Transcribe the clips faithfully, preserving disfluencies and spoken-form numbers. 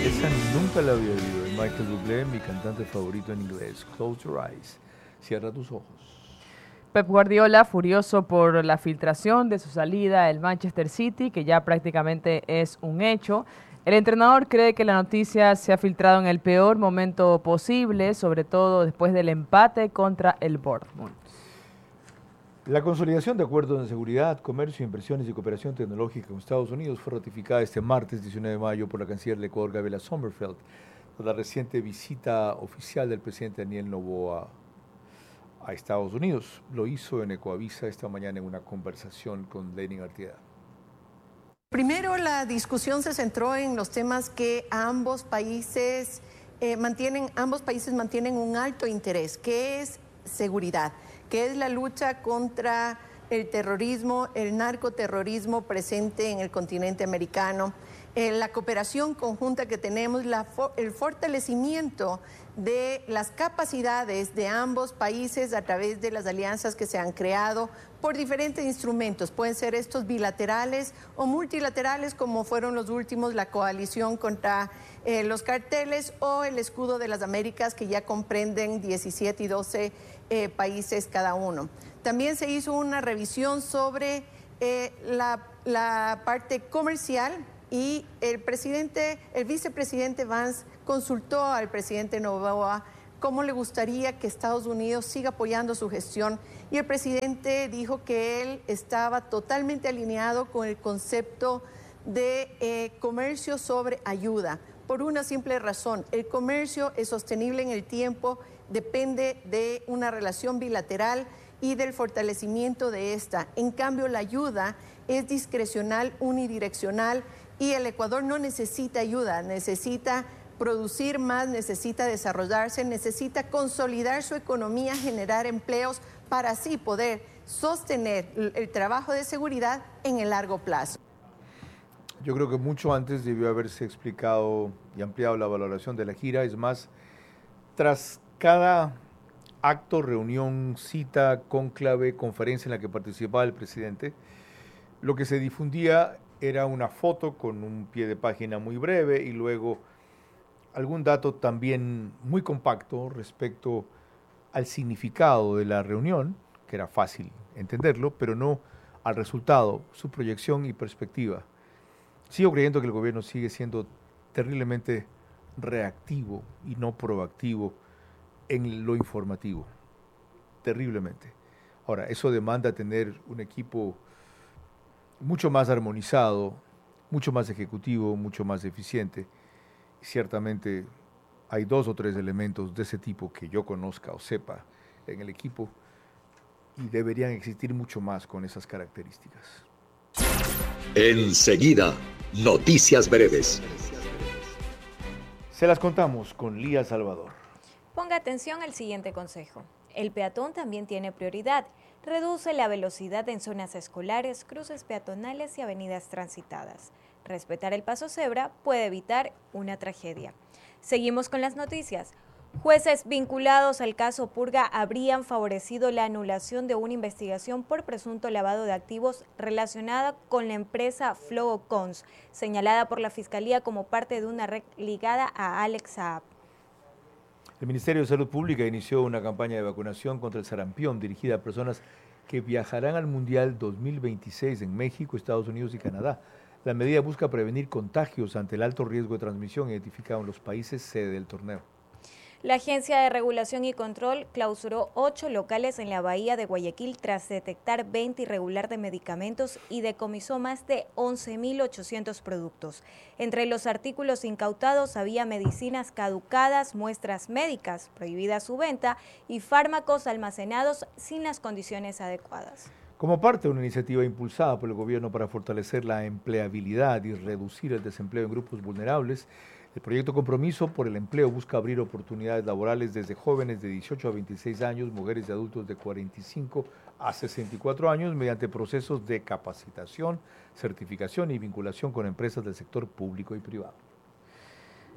Esa nunca la había oído. Es Michael Bublé, mi cantante favorito en inglés. Close your eyes. Cierra tus ojos. Pep Guardiola, furioso por la filtración de su salida del Manchester City, que ya prácticamente es un hecho. El entrenador cree que la noticia se ha filtrado en el peor momento posible, sobre todo después del empate contra el Bournemouth. La consolidación de acuerdos de seguridad, comercio, inversiones y cooperación tecnológica con Estados Unidos fue ratificada este martes diecinueve de mayo por la canciller de Ecuador, Gabriela Sommerfeld, tras la reciente visita oficial del presidente Daniel Noboa a Estados Unidos. Lo hizo en Ecoavisa esta mañana en una conversación con Lenin Artieda. Primero, la discusión se centró en los temas que ambos países eh, mantienen, ambos países mantienen un alto interés, que es seguridad, que es la lucha contra el terrorismo, el narcoterrorismo presente en el continente americano, eh, la cooperación conjunta que tenemos, la, el fortalecimiento de las capacidades de ambos países a través de las alianzas que se han creado por diferentes instrumentos. Pueden ser estos bilaterales o multilaterales, como fueron los últimos, la coalición contra eh, los carteles o el escudo de las Américas, que ya comprenden diecisiete y doce eh, países cada uno. También se hizo una revisión sobre eh, la, la parte comercial y el presidente, el vicepresidente Vance consultó al presidente Noboa cómo le gustaría que Estados Unidos siga apoyando su gestión, y el presidente dijo que él estaba totalmente alineado con el concepto de eh, comercio sobre ayuda, por una simple razón: el comercio es sostenible en el tiempo, depende de una relación bilateral y del fortalecimiento de esta. En cambio, la ayuda es discrecional, unidireccional, y el Ecuador no necesita ayuda, necesita producir más, necesita desarrollarse, necesita consolidar su economía, generar empleos para así poder sostener el trabajo de seguridad en el largo plazo. Yo creo que mucho antes debió haberse explicado y ampliado la valoración de la gira. Es más, tras cada acto, reunión, cita, cónclave, conferencia en la que participaba el presidente, lo que se difundía era una foto con un pie de página muy breve y luego algún dato también muy compacto respecto al significado de la reunión, que era fácil entenderlo, pero no al resultado, su proyección y perspectiva. Sigo creyendo que el gobierno sigue siendo terriblemente reactivo y no proactivo en lo informativo, terriblemente. Ahora, eso demanda tener un equipo mucho más armonizado, mucho más ejecutivo, mucho más eficiente. Ciertamente hay dos o tres elementos de ese tipo que yo conozca o sepa en el equipo, y deberían existir mucho más con esas características. Enseguida, noticias breves. Se las contamos con Lía Salvador. Ponga atención al siguiente consejo. El peatón también tiene prioridad. Reduce la velocidad en zonas escolares, cruces peatonales y avenidas transitadas. Respetar el paso cebra puede evitar una tragedia. Seguimos con las noticias. Jueces vinculados al caso Purga habrían favorecido la anulación de una investigación por presunto lavado de activos relacionada con la empresa Flowcons, señalada por la Fiscalía como parte de una red ligada a Alex Saab. El Ministerio de Salud Pública inició una campaña de vacunación contra el sarampión dirigida a personas que viajarán al Mundial dos mil veintiséis en México, Estados Unidos y Canadá. La medida busca prevenir contagios ante el alto riesgo de transmisión identificado en los países sede del torneo. La Agencia de Regulación y Control clausuró ocho locales en la bahía de Guayaquil tras detectar venta irregular de medicamentos y decomisó más de once mil ochocientos productos. Entre los artículos incautados había medicinas caducadas, muestras médicas, prohibida su venta, y fármacos almacenados sin las condiciones adecuadas. Como parte de una iniciativa impulsada por el gobierno para fortalecer la empleabilidad y reducir el desempleo en grupos vulnerables, el proyecto Compromiso por el Empleo busca abrir oportunidades laborales desde jóvenes de dieciocho a veintiséis años, mujeres y adultos de cuarenta y cinco a sesenta y cuatro años, mediante procesos de capacitación, certificación y vinculación con empresas del sector público y privado.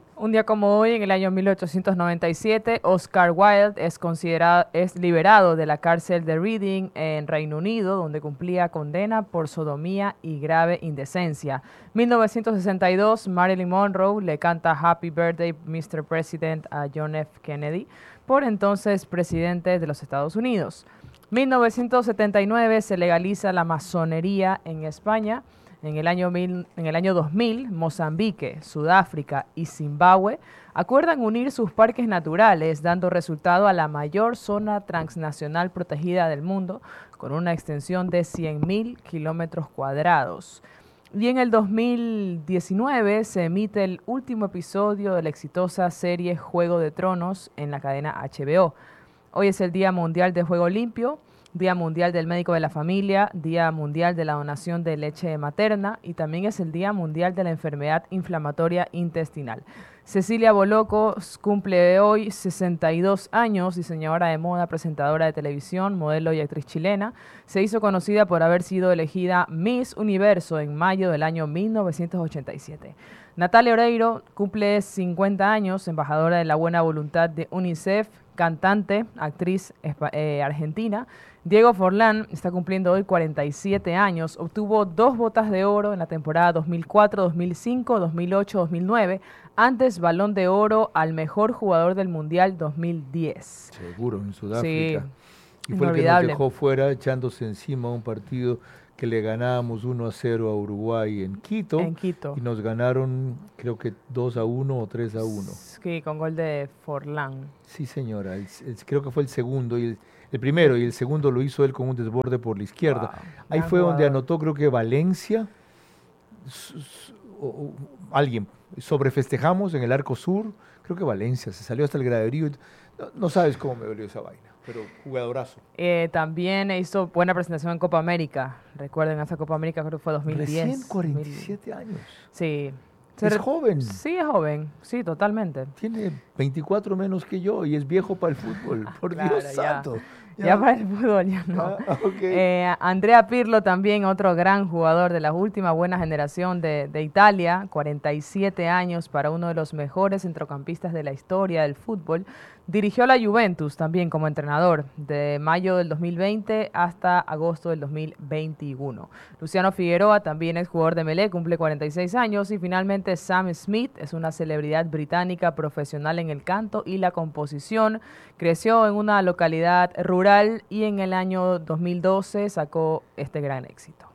Un día como hoy, en el año mil ochocientos noventa y siete, Oscar Wilde es considerado, es liberado de la cárcel de Reading en Reino Unido, donde cumplía condena por sodomía y grave indecencia. mil novecientos sesenta y dos, Marilyn Monroe le canta Happy Birthday, mister President a John F. Kennedy, por entonces presidente de los Estados Unidos. mil novecientos setenta y nueve se legaliza la masonería en España. En el, año mil, en el año dos mil, Mozambique, Sudáfrica y Zimbabue acuerdan unir sus parques naturales, dando resultado a la mayor zona transnacional protegida del mundo, con una extensión de cien mil kilómetros cuadrados. Y en el dos mil diecinueve se emite el último episodio de la exitosa serie Juego de Tronos en la cadena H B O. Hoy es el Día Mundial de Juego Limpio, Día Mundial del Médico de la Familia, Día Mundial de la Donación de Leche Materna y también es el Día Mundial de la Enfermedad Inflamatoria Intestinal. Cecilia Boloco cumple hoy sesenta y dos años, diseñadora de moda, presentadora de televisión, modelo y actriz chilena. Se hizo conocida por haber sido elegida Miss Universo en mayo del año mil novecientos ochenta y siete. Natalia Oreiro cumple cincuenta años, embajadora de la buena voluntad de UNICEF, cantante, actriz eh, argentina. Diego Forlán está cumpliendo hoy cuarenta y siete años, obtuvo dos botas de oro en la temporada dos mil cuatro, dos mil cinco, dos mil ocho, dos mil nueve, antes Balón de Oro al mejor jugador del Mundial dos mil diez. Seguro, en Sudáfrica. Sí, y fue el que nos dejó fuera echándose encima un partido que le ganábamos uno a cero a Uruguay en Quito. En Quito. Y nos ganaron, creo que dos a uno o tres a uno. Sí, con gol de Forlán. Sí, señora. El, el, creo que fue el segundo. Y el, el primero y el segundo lo hizo él con un desborde por la izquierda. Wow, Ahí fue jugador. Donde anotó, creo que Valencia, su, su, o, o, alguien. Sobrefestejamos en el arco sur. Creo que Valencia. Se salió hasta el graderío. No, no sabes cómo me dolió esa vaina. Pero jugadorazo. Eh, también hizo buena presentación en Copa América. Recuerden, esa Copa América creo que fue dos mil diez. Recién cuarenta y siete años. Sí. Es joven. Sí, es joven. Sí, totalmente. Tiene veinticuatro menos que yo y es viejo para el fútbol. Por claro, Dios ya. santo. Ya. ya para el fútbol ya no. Ah, okay. eh, Andrea Pirlo también, otro gran jugador de la última buena generación de, de Italia. cuarenta y siete años para uno de los mejores centrocampistas de la historia del fútbol. Dirigió a la Juventus también como entrenador de mayo del dos mil veinte hasta agosto del dos mil veintiuno. Luciano Figueroa también es jugador de Melé, cumple cuarenta y seis años. Y finalmente Sam Smith es una celebridad británica profesional en el canto y la composición. Creció en una localidad rural y en el año dos mil doce sacó este gran éxito.